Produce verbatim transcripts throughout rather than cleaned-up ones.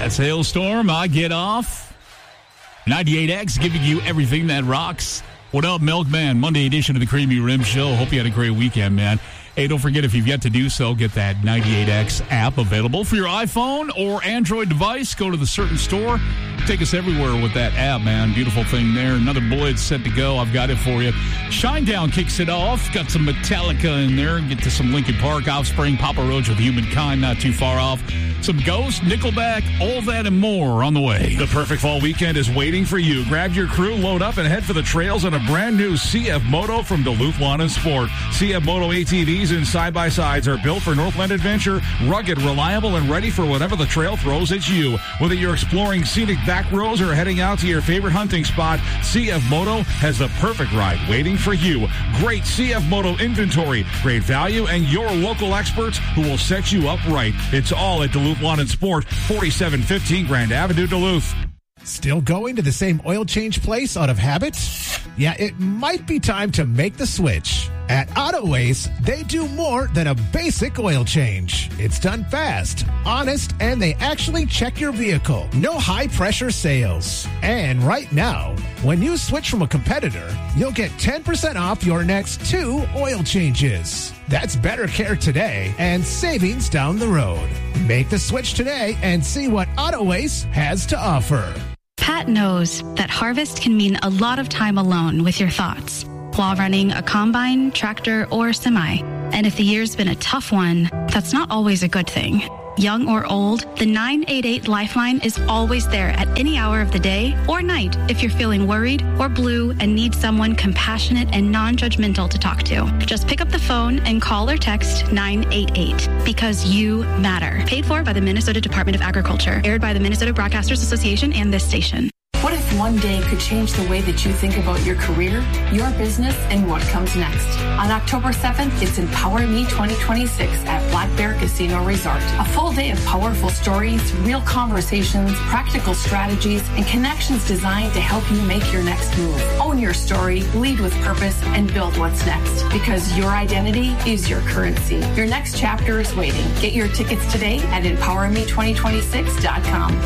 That's Hailstorm. I get off. ninety-eight X giving you everything that rocks. What up, Milkman? Monday edition of the Creamy Rim Show. Hope you had a great weekend, man. Hey, don't forget, if you've yet to do so, get that ninety-eight X app available for your iPhone or Android device. Go to the certain store. Take us everywhere with that app, man. Beautiful thing there. Another bullet set to go. I've got it for you. Shinedown kicks it off. Got some Metallica in there. Get to some Linkin Park, Offspring, Papa Roach with Humankind, not too far off. Some Ghost, Nickelback, all that and more on the way. The perfect fall weekend is waiting for you. Grab your crew, load up, and head for the trails on a brand new C F Moto from Duluth Lawn and Sport. C F Moto A T Vs and side-by-sides are built for Northland adventure, rugged, reliable, and ready for whatever the trail throws at you. Whether you're exploring scenic back roads or heading out to your favorite hunting spot, C F Moto has the perfect ride waiting for you. Great C F Moto inventory, great value, and your local experts who will set you up right. It's all at Duluth Lawn and Sport, forty-seven fifteen Grand Avenue, Duluth. Still going to the same oil change place out of habit? Yeah, it might be time to make the switch. At Autoways, they do more than a basic oil change. It's done fast, honest, and they actually check your vehicle. No high-pressure sales. And right now, when you switch from a competitor, you'll get ten percent off your next two oil changes. That's better care today and savings down the road. Make the switch today and see what Autoways has to offer. Pat knows that harvest can mean a lot of time alone with your thoughts while running a combine, tractor, or semi. And if the year's been a tough one, that's not always a good thing. Young or old, the nine eight eight Lifeline is always there at any hour of the day or night if you're feeling worried or blue and need someone compassionate and non-judgmental to talk to. Just pick up the phone and call or text nine eight eight because you matter. Paid for by the Minnesota Department of Agriculture. Aired by the Minnesota Broadcasters Association and this station. What if one day could change the way that you think about your career, your business, and what comes next? On October seventh, it's Empower Me twenty twenty-six at Black Bear Casino Resort. A full day of powerful stories, real conversations, practical strategies, and connections designed to help you make your next move. Own your story, lead with purpose, and build what's next. Because your identity is your currency. Your next chapter is waiting. Get your tickets today at empower me twenty twenty-six dot com.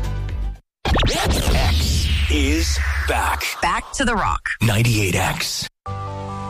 X is back. Back to the rock. ninety-eight X.